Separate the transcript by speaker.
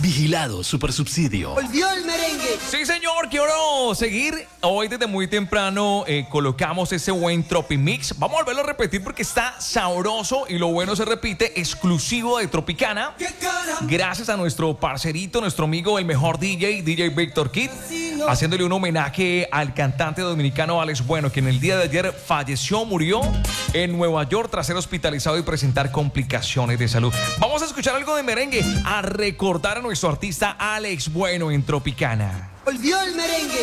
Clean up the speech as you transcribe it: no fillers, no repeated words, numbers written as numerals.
Speaker 1: Vigilado Supersubsidio.
Speaker 2: Volvió el merengue.
Speaker 3: Sí, señor, quiero seguir. Hoy desde muy temprano colocamos ese buen Tropimix. Vamos a volverlo a repetir porque está sabroso y lo bueno se repite, exclusivo de Tropicana. Gracias a nuestro parcerito, nuestro amigo, el mejor DJ Víctor Kid, haciéndole un homenaje al cantante dominicano Alex Bueno, quien el día de ayer murió en Nueva York tras ser hospitalizado y presentar complicaciones de salud. Vamos a escuchar algo de merengue, a recordar a nuestro artista Alex Bueno en Tropicana.
Speaker 2: Volvió el merengue.